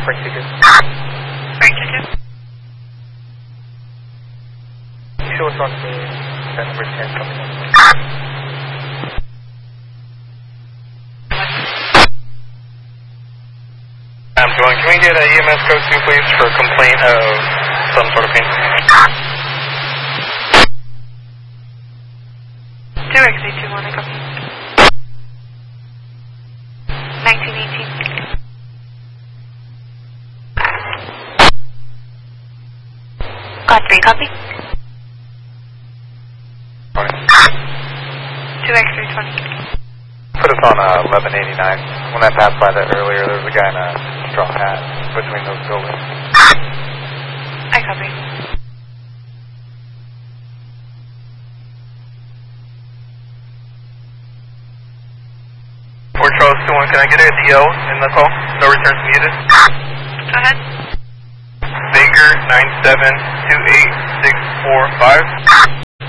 Frank Ticket. Frank Ticket. Show us on the number 10 coming in. Can we get a EMS code 2, please, for a complaint of some sort of pain? 2XA21, I copy. 1918. Got 3, copy. 2X320. Put us on 1189. When I passed by that earlier, there was a guy in a straw hat between those buildings. I copy. Fort Charles 21, can I get a DL in the call? No returns needed. Go ahead. Baker 972865.